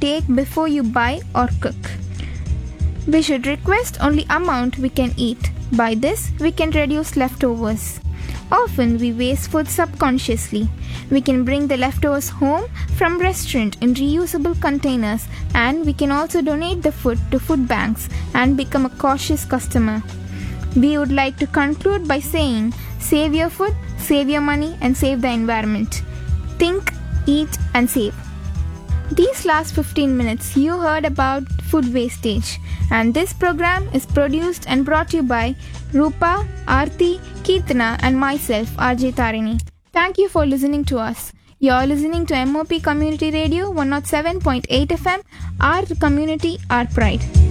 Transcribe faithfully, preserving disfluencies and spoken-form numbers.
take before you buy or cook. We should request only amount we can eat. By this, we can reduce leftovers. Often we waste food subconsciously. We can bring the leftovers home from restaurant in reusable containers, and we can also donate the food to food banks and become a cautious customer. We would like to conclude by saying, save your food, save your money, and save the environment. Think, eat, and save. These last fifteen minutes you heard about food wastage, and this program is produced and brought to you by Rupa, Aarti, Keertana and myself R J Tarini. Thank you for listening to us. You're listening to M O P Community Radio one oh seven point eight F M, our community, our pride.